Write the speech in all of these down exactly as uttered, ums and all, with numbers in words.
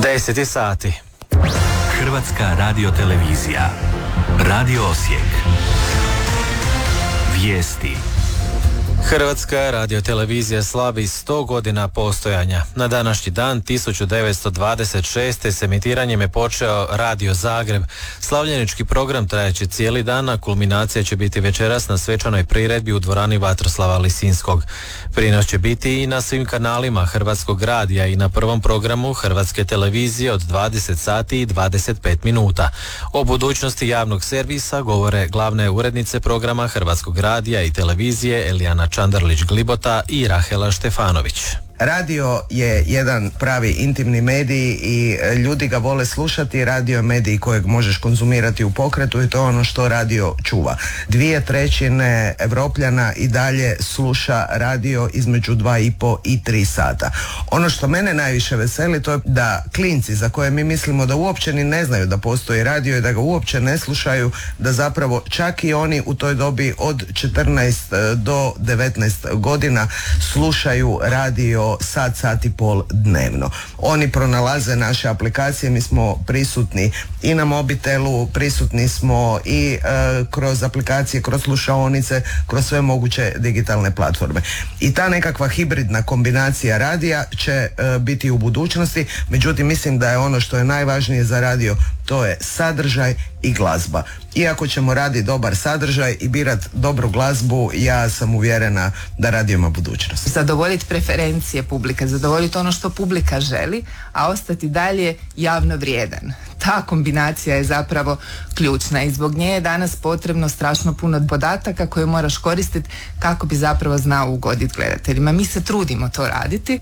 deset sati. Hrvatska radiotelevizija. Radio Osijek. Vijesti. Hrvatska radiotelevizija slavi sto godina postojanja. Na današnji dan tisuću devetsto dvadeset šeste s emitiranjem je počeo Radio Zagreb. Slavljenički program trajeće cijeli dan, a kulminacija će biti večeras na svečanoj priredbi u dvorani Vatroslava Lisinskog. Prijenos će biti i na svim kanalima Hrvatskog radija i na prvom programu Hrvatske televizije od dvadeset sati i dvadeset pet minuta. O budućnosti javnog servisa govore glavne urednice programa Hrvatskog radija i televizije Elijana Čandarlić-Glibota i Rahela Štefanović. Radio je jedan pravi intimni medij i ljudi ga vole slušati. Radio je medij kojeg možeš konzumirati u pokretu i to je ono što radio čuva. Dvije trećine Evropljana i dalje sluša radio između dva i po i tri sata. Ono što mene najviše veseli to je da klinci za koje mi mislimo da uopće ni ne znaju da postoji radio i da ga uopće ne slušaju, da zapravo čak i oni u toj dobi od četrnaest do devetnaest godina slušaju radio sat, sat i pol dnevno. Oni pronalaze naše aplikacije, mi smo prisutni i na mobitelu, prisutni smo i e, kroz aplikacije, kroz slušaonice, kroz sve moguće digitalne platforme. I ta nekakva hibridna kombinacija radija će e, biti u budućnosti, međutim mislim da je ono što je najvažnije za radio, to je sadržaj i glazba. Iako ćemo raditi dobar sadržaj i birati dobru glazbu, ja sam uvjerena da radio ima budućnost. Zadovoljiti preferencije publike, zadovoljiti ono što publika želi, a ostati dalje javno vrijedan. Ta kombinacija je zapravo ključna i zbog nje je danas potrebno strašno puno podataka koje moraš koristiti kako bi zapravo znao ugoditi gledateljima. Mi se trudimo to raditi.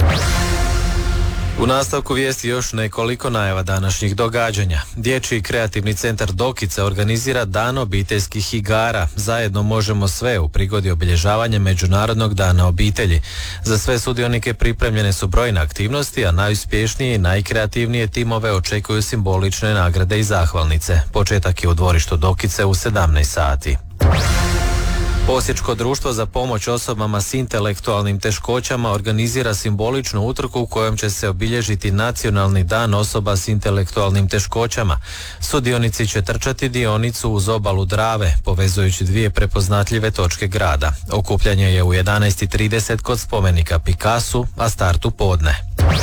U nastavku vijesti još nekoliko najava današnjih događanja. Dječji kreativni centar Dokica organizira Dan obiteljskih igara. Zajedno možemo sve u prigodi obilježavanja Međunarodnog dana obitelji. Za sve sudionike pripremljene su brojne aktivnosti, a najuspješnije i najkreativnije timove očekuju simbolične nagrade i zahvalnice. Početak je u dvorištu Dokice u sedamnaest sati. Osječko društvo za pomoć osobama s intelektualnim teškoćama organizira simboličnu utrku u kojom će se obilježiti Nacionalni dan osoba s intelektualnim teškoćama. Sudionici će trčati dionicu uz obalu Drave, povezujući dvije prepoznatljive točke grada. Okupljanje je u jedanaest i trideset kod spomenika Picassu, a start u podne.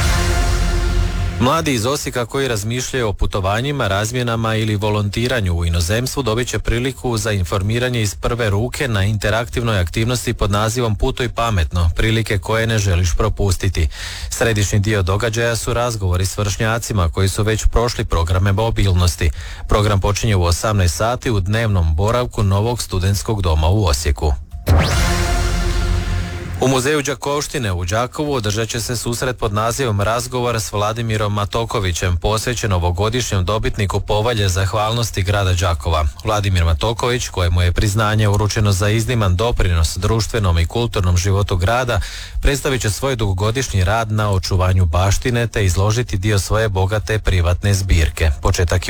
Mladi iz Osijeka koji razmišljaju o putovanjima, razmjenama ili volontiranju u inozemstvu dobit će priliku za informiranje iz prve ruke na interaktivnoj aktivnosti pod nazivom Putuj pametno, prilike koje ne želiš propustiti. Središnji dio događaja su razgovori s vršnjacima koji su već prošli programe mobilnosti. Program počinje u osamnaest sati u dnevnom boravku Novog studentskog doma u Osijeku. U muzeju Đakovštine u Đakovu održat će se susret pod nazivom Razgovor s Vladimirom Matokovićem, posvećen ovogodišnjem dobitniku povelje zahvalnosti grada Đakova. Vladimir Matoković, kojemu je priznanje uručeno za izniman doprinos društvenom i kulturnom životu grada, predstavit će svoj dugogodišnji rad na očuvanju baštine te izložiti dio svoje bogate privatne zbirke. Početak je